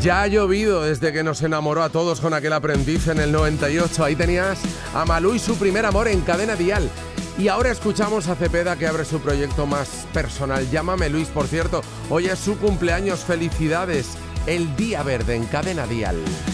Ya ha llovido desde que nos enamoró a todos con aquel aprendiz en el 98. Ahí tenías a Malú y su primer amor en Cadena Dial. Y ahora escuchamos a Cepeda, que abre su proyecto más personal. Llámame Luis, por cierto. Hoy es su cumpleaños. Felicidades. El Día Verde en Cadena Dial.